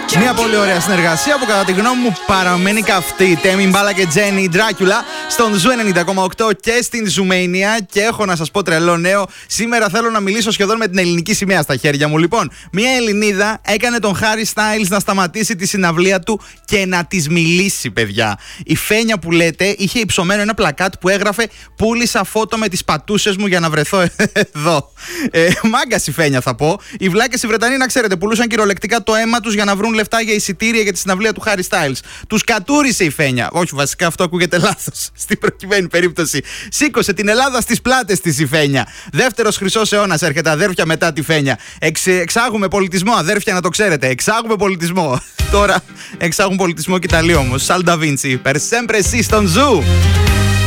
Μια πολύ ωραία συνεργασία που κατά τη γνώμη μου παραμένει καυτή. Τέμι Μπάλα και Τζένι Ντράκουλα στον Ζου 90,8 και στην Ζουμania. Και έχω να σας πω τρελό νέο. Σήμερα θέλω να μιλήσω σχεδόν με την ελληνική σημαία στα χέρια μου. Λοιπόν, μια Ελληνίδα έκανε τον Χάρι Στάιλς να σταματήσει τη συναυλία του και να της μιλήσει, παιδιά. Η Φένια που λέτε είχε υψωμένο ένα πλακάτ που έγραφε «Πούλησα φώτο με τις πατούσες μου για να βρεθώ εδώ». Μάγκας η Φένια θα πω. Οι βλάκες οι Βρετανοί, να ξέρετε, πουλούσαν κυριολεκτικά το αίμα τους για να βρουν λεφτά για εισιτήρια για τη συναυλία του Χάρι Στάιλς. Τους κατούρισε η Φένια. Όχι, βασικά αυτό ακούγεται λάθος στην προκειμένη περίπτωση. Σήκωσε την Ελλάδα στις πλάτες της η Φένια. Δεύτερος χρυσός αιώνας έρχεται, αδέρφια, μετά τη Φένια. Εξάγουμε πολιτισμό, αδέρφια, να το ξέρετε. Εξάγουμε πολιτισμό. Τώρα εξάγουν πολιτισμό και Ιταλία όμως. Σαλ Ντα Βίντσι. Per sempre sì στον Ζου.